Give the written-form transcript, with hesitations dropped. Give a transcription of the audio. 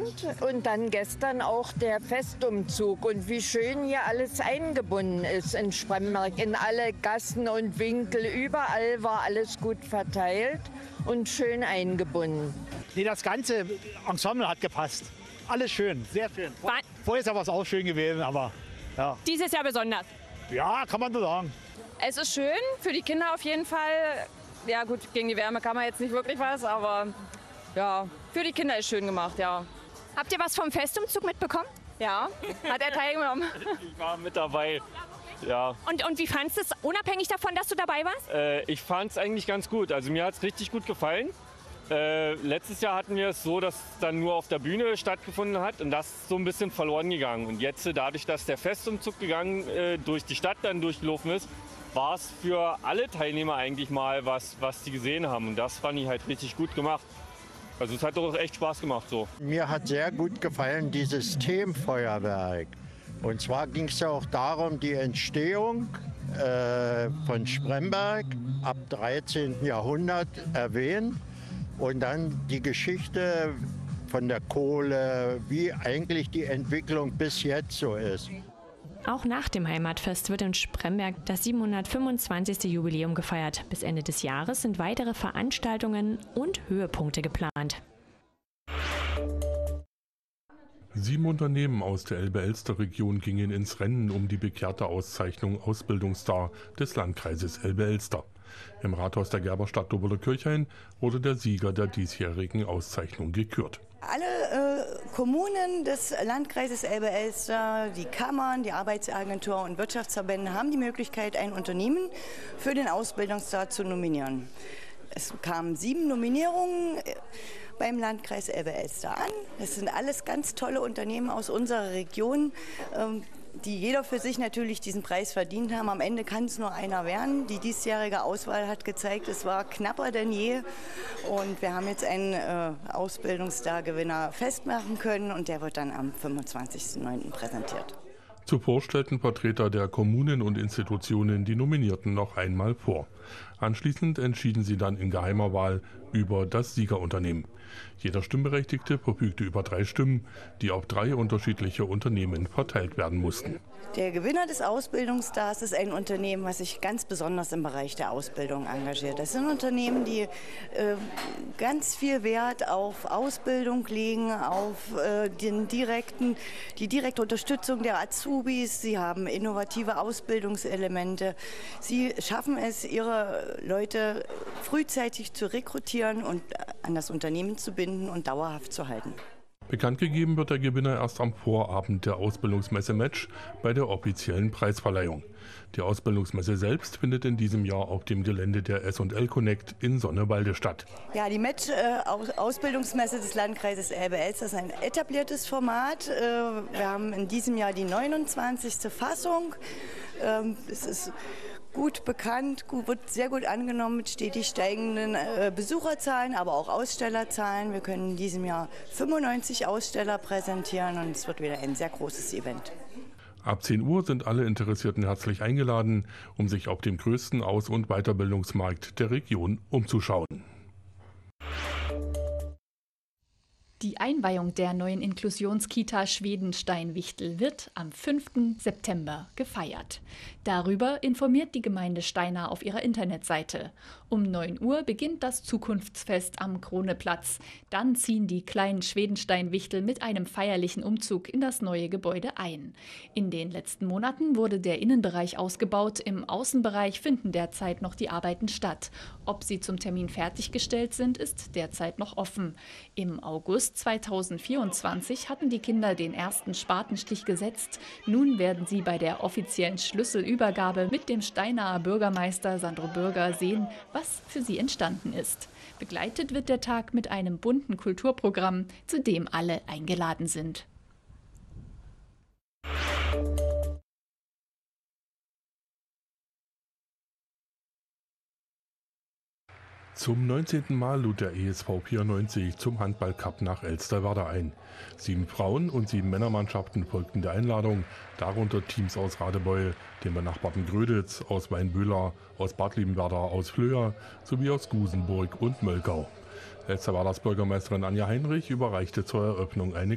und dann gestern auch der Festumzug und wie schön hier alles eingebunden ist in Spremberg, in alle Gassen und Winkel, überall war alles gut verteilt und schön eingebunden. Nee, das ganze Ensemble hat gepasst. Alles schön, sehr schön. Vorher war es auch schön gewesen, aber ja. Dieses Jahr besonders? Ja, kann man so sagen. Es ist schön, für die Kinder auf jeden Fall. Ja gut, gegen die Wärme kann man jetzt nicht wirklich was, aber ja, für die Kinder ist schön gemacht, ja. Habt ihr was vom Festumzug mitbekommen? Ja, hat er teilgenommen. Ich war mit dabei, ja. Und wie fandest du es, unabhängig davon, dass du dabei warst? Ich fand es eigentlich ganz gut. Also mir hat es richtig gut gefallen. Letztes Jahr hatten wir es so, dass es dann nur auf der Bühne stattgefunden hat und das ist so ein bisschen verloren gegangen. Und jetzt, dadurch, dass der Festumzug durch die Stadt dann durchgelaufen ist, war es für alle Teilnehmer eigentlich mal was die gesehen haben. Und das fand ich halt richtig gut gemacht. Also es hat doch echt Spaß gemacht so. Mir hat sehr gut gefallen dieses Themenfeuerwerk. Und zwar ging es ja auch darum, die Entstehung von Spremberg ab 13. Jahrhundert erwähnen. Und dann die Geschichte von der Kohle, wie eigentlich die Entwicklung bis jetzt so ist. Auch nach dem Heimatfest wird in Spremberg das 725. Jubiläum gefeiert. Bis Ende des Jahres sind weitere Veranstaltungen und Höhepunkte geplant. 7 Unternehmen aus der Elbe-Elster-Region gingen ins Rennen um die begehrte Auszeichnung Ausbildungsstar des Landkreises Elbe-Elster. Im Rathaus der Gerberstadt Doberle-Kirchhain wurde der Sieger der diesjährigen Auszeichnung gekürt. Alle Kommunen des Landkreises Elbe-Elster, die Kammern, die Arbeitsagentur und Wirtschaftsverbände haben die Möglichkeit, ein Unternehmen für den Ausbildungsstar zu nominieren. Es kamen 7 Nominierungen beim Landkreis Elbe-Elster an. Das sind alles ganz tolle Unternehmen aus unserer Region, die jeder für sich natürlich diesen Preis verdient haben. Am Ende kann es nur einer werden. Die diesjährige Auswahl hat gezeigt, es war knapper denn je. Und wir haben jetzt einen Ausbildungsstar-Gewinner festmachen können und der wird dann am 25.09. präsentiert. Zuvor stellten Vertreter der Kommunen und Institutionen die Nominierten noch einmal vor. Anschließend entschieden sie dann in geheimer Wahl über das Siegerunternehmen. Jeder Stimmberechtigte verfügte über 3 Stimmen, die auf 3 unterschiedliche Unternehmen verteilt werden mussten. Der Gewinner des Ausbildungsstars ist ein Unternehmen, was sich ganz besonders im Bereich der Ausbildung engagiert. Das sind Unternehmen, die ganz viel Wert auf Ausbildung legen, auf die direkte Unterstützung der Azubis. Sie haben innovative Ausbildungselemente. Sie schaffen es, ihre Leute frühzeitig zu rekrutieren und an das Unternehmen zu binden und dauerhaft zu halten. Bekannt gegeben wird der Gewinner erst am Vorabend der Ausbildungsmesse Match bei der offiziellen Preisverleihung. Die Ausbildungsmesse selbst findet in diesem Jahr auf dem Gelände der S&L Connect in Sonnewalde statt. Ja, die Match-Ausbildungsmesse des Landkreises Elbe-Elster ist ein etabliertes Format. Wir haben in diesem Jahr die 29. Fassung. Es ist gut bekannt, wird sehr gut angenommen mit stetig steigenden Besucherzahlen, aber auch Ausstellerzahlen. Wir können in diesem Jahr 95 Aussteller präsentieren und es wird wieder ein sehr großes Event. Ab 10 Uhr sind alle Interessierten herzlich eingeladen, um sich auf dem größten Aus- und Weiterbildungsmarkt der Region umzuschauen. Die Einweihung der neuen Inklusionskita Schwedenstein-Wichtel wird am 5. September gefeiert. Darüber informiert die Gemeinde Steinau auf ihrer Internetseite. Um 9 Uhr beginnt das Zukunftsfest am Kroneplatz. Dann ziehen die kleinen Schwedenstein-Wichtel mit einem feierlichen Umzug in das neue Gebäude ein. In den letzten Monaten wurde der Innenbereich ausgebaut. Im Außenbereich finden derzeit noch die Arbeiten statt. Ob sie zum Termin fertiggestellt sind, ist derzeit noch offen. Im August 2024 hatten die Kinder den ersten Spatenstich gesetzt. Nun werden sie bei der offiziellen Schlüsselübergabe mit dem Steinauer Bürgermeister Sandro Bürger sehen, was für sie entstanden ist. Begleitet wird der Tag mit einem bunten Kulturprogramm, zu dem alle eingeladen sind. Zum 19. Mal lud der ESV 94 zum Handballcup nach Elsterwerda ein. 7 Frauen- und 7 Männermannschaften folgten der Einladung, darunter Teams aus Radebeul, dem benachbarten Gröditz, aus Weinböhler, aus Bad Liebenwerda, aus Flöa sowie aus Gusenburg und Möllgau. Elsterwerdas Bürgermeisterin Anja Heinrich überreichte zur Eröffnung eine